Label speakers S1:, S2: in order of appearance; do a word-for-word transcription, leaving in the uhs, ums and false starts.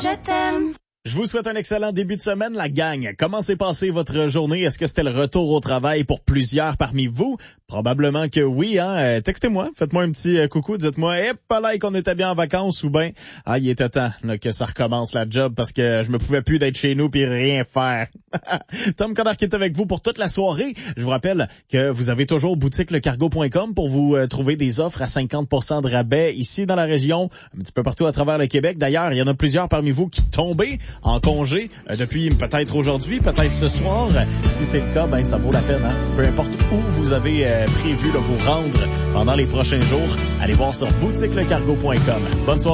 S1: je t'aime.
S2: Je vous souhaite un excellent début de semaine, la gang. Comment s'est passée votre journée? Est-ce que c'était le retour au travail pour plusieurs parmi vous? Probablement que oui, hein. Euh, textez-moi, faites-moi un petit euh, coucou, dites-moi, hé, pas là qu'on était bien en vacances ou ben, ah, il était temps là, que ça recommence la job parce que je me pouvais plus d'être chez nous puis rien faire. Tom Connard qui est avec vous pour toute la soirée. Je vous rappelle que vous avez toujours boutique le cargo point com pour vous euh, trouver des offres à cinquante pour cent de rabais ici dans la région, un petit peu partout à travers le Québec. D'ailleurs, il y en a plusieurs parmi vous qui tombaient en congé euh, depuis peut-être aujourd'hui, peut-être ce soir. Si c'est le cas, ben ça vaut la peine. Hein? Peu importe où vous avez euh, prévu de vous rendre pendant les prochains jours, allez voir sur boutique le cargo point com. Bonne soirée.